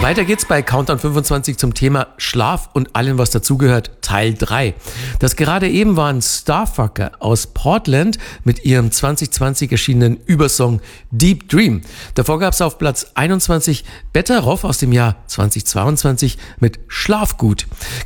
Weiter geht's bei Countdown 25 zum Thema Schlaf und allem, was dazugehört, Teil 3. Das gerade eben waren Starfucker aus Portland mit ihrem 2020 erschienenen Übersong Deep Dream. Davor gab's auf Platz 21 Betteroff aus dem Jahr 2022 mit Schlaf gut.